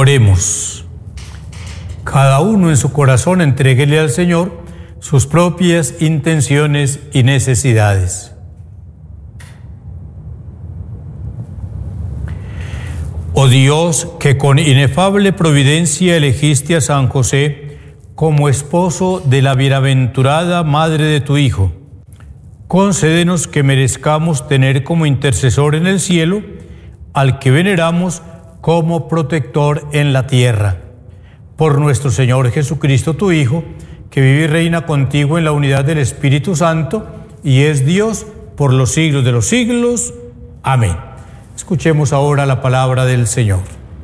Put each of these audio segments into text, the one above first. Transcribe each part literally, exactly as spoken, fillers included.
Oremos. Cada uno en su corazón entréguele al Señor sus propias intenciones y necesidades. Oh Dios, que con inefable providencia elegiste a San José como esposo de la bienaventurada madre de tu Hijo, concédenos que merezcamos tener como intercesor en el cielo al que veneramos como protector en la tierra. Por nuestro Señor Jesucristo, tu Hijo, que vive y reina contigo en la unidad del Espíritu Santo y es Dios por los siglos de los siglos. Amén. Escuchemos ahora la palabra del Señor.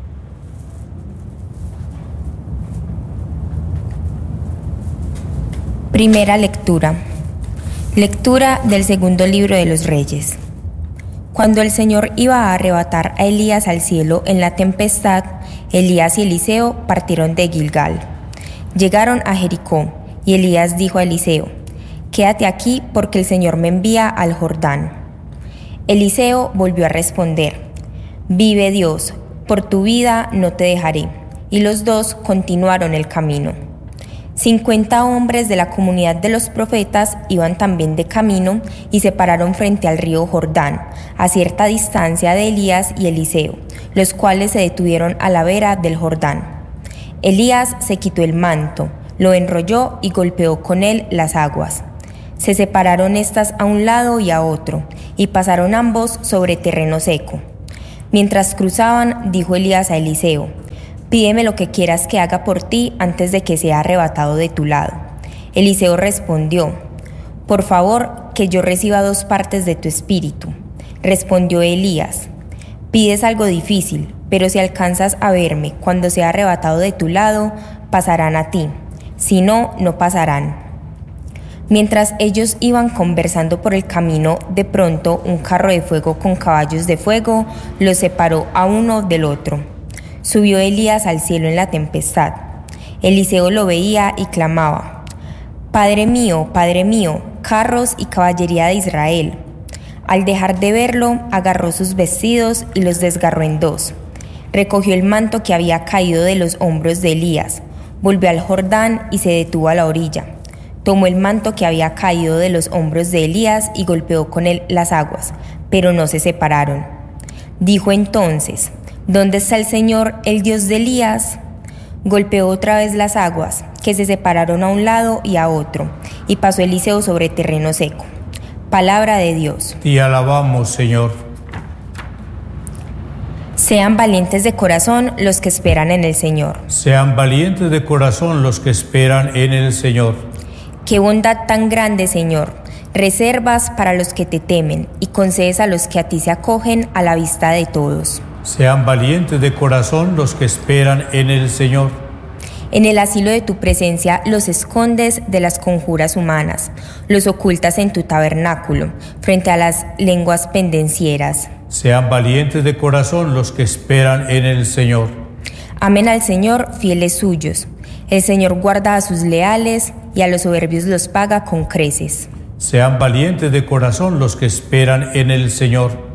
Primera lectura. Lectura del segundo libro de los Reyes. Cuando el Señor iba a arrebatar a Elías al cielo en la tempestad, Elías y Eliseo partieron de Gilgal. Llegaron a Jericó, y Elías dijo a Eliseo: «Quédate aquí, porque el Señor me envía al Jordán». Eliseo volvió a responder: «Vive Dios, por tu vida no te dejaré». Y los dos continuaron el camino. Cincuenta hombres de la comunidad de los profetas iban también de camino y se pararon frente al río Jordán, a cierta distancia de Elías y Eliseo, los cuales se detuvieron a la vera del Jordán. Elías se quitó el manto, lo enrolló y golpeó con él las aguas. Se separaron éstas a un lado y a otro, y pasaron ambos sobre terreno seco. Mientras cruzaban, dijo Elías a Eliseo: «Pídeme lo que quieras que haga por ti antes de que sea arrebatado de tu lado». Eliseo respondió: «Por favor, que yo reciba dos partes de tu espíritu». Respondió Elías: «Pides algo difícil, pero si alcanzas a verme cuando sea arrebatado de tu lado, pasarán a ti. Si no, no pasarán». Mientras ellos iban conversando por el camino, de pronto un carro de fuego con caballos de fuego los separó a uno del otro. Subió Elías al cielo en la tempestad. Eliseo lo veía y clamaba: «Padre mío, Padre mío, carros y caballería de Israel». Al dejar de verlo, agarró sus vestidos y los desgarró en dos. Recogió el manto que había caído de los hombros de Elías, volvió al Jordán y se detuvo a la orilla. Tomó el manto que había caído de los hombros de Elías y golpeó con él las aguas, pero no se separaron. Dijo entonces: «¿Dónde está el Señor, el Dios de Elías?». Golpeó otra vez las aguas, que se separaron a un lado y a otro, y pasó Eliseo sobre terreno seco. Palabra de Dios. Te alabamos, Señor. Sean valientes de corazón los que esperan en el Señor. Sean valientes de corazón los que esperan en el Señor. Qué bondad tan grande, Señor. Reservas para los que te temen y concedes a los que a ti se acogen a la vista de todos. Sean valientes de corazón los que esperan en el Señor. En el asilo de tu presencia los escondes de las conjuras humanas, los ocultas en tu tabernáculo, frente a las lenguas pendencieras. Sean valientes de corazón los que esperan en el Señor. Amen al Señor, fieles suyos. El Señor guarda a sus leales y a los soberbios los paga con creces. Sean valientes de corazón los que esperan en el Señor.